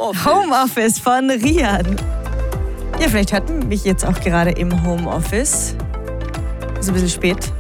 Homeoffice von Rian. Ja, vielleicht hört man mich jetzt auch gerade im Homeoffice. Ist ein bisschen spät.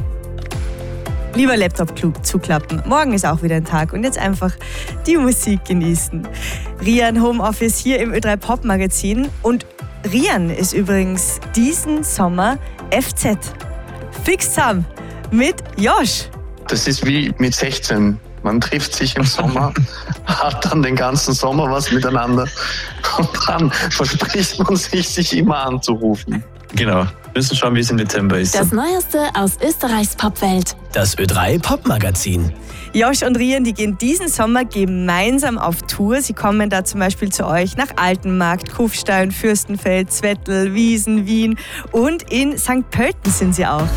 Lieber Laptop zuklappen. Morgen ist auch wieder ein Tag und jetzt einfach die Musik genießen. Rian Homeoffice hier im Ö3 Pop Magazin. Und Rian ist übrigens diesen Sommer FZ. Fix zusammen mit Josh. Das ist wie mit 16. Man trifft sich im Sommer, hat dann den ganzen Sommer was miteinander und dann verspricht man sich immer anzurufen. Genau, wir müssen schauen, wie es im Dezember ist. Das Neueste aus Österreichs Popwelt. Das Ö3 Pop Magazin. Josh und Rian, die gehen diesen Sommer gemeinsam auf Tour. Sie kommen da zum Beispiel zu euch nach Altenmarkt, Kufstein, Fürstenfeld, Zwettl, Wiesen, Wien und in St. Pölten sind sie auch.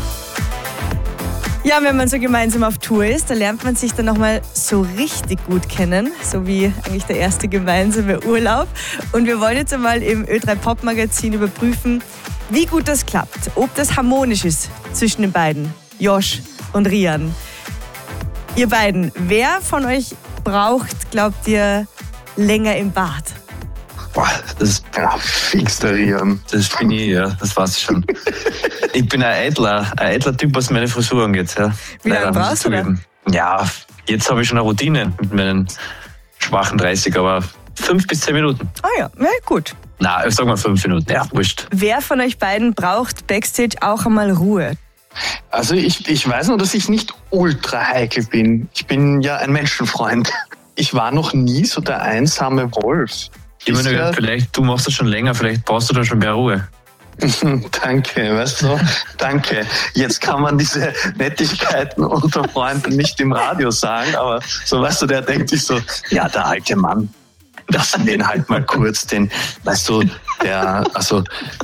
Ja, wenn man so gemeinsam auf Tour ist, da lernt man sich dann nochmal so richtig gut kennen, so wie eigentlich der erste gemeinsame Urlaub. Und wir wollen jetzt einmal im Ö3 Pop Magazin überprüfen, wie gut das klappt, ob das harmonisch ist zwischen den beiden, Josh und Rian. Ihr beiden, wer von euch braucht, glaubt ihr, länger im Bad? Boah, das Fix der Rian. bin ich, ja, das weiß ich schon. Ich bin ein eitler Typ, was meine Frisur angeht. Ja. Wie lange Leider, muss ich brauchst du da? zugeben. Ja, jetzt habe ich schon eine Routine mit meinen schwachen 30, aber 5 bis 10 Minuten. Ah ja, gut. Na, sag mal 5 Minuten, ja, wurscht. Wer von euch beiden braucht Backstage auch einmal Ruhe? Also ich weiß nur, dass ich nicht ultra heikel bin. Ich bin ja ein Menschenfreund. Ich war noch nie so der einsame Wolf. Ich meine, vielleicht, du machst das schon länger, vielleicht brauchst du da schon mehr Ruhe. Danke, weißt du? Danke. Jetzt kann man diese Nettigkeiten unter Freunden nicht im Radio sagen, aber so, weißt du, der denkt sich so, ja, der alte Mann, lass den halt mal kurz, weißt du,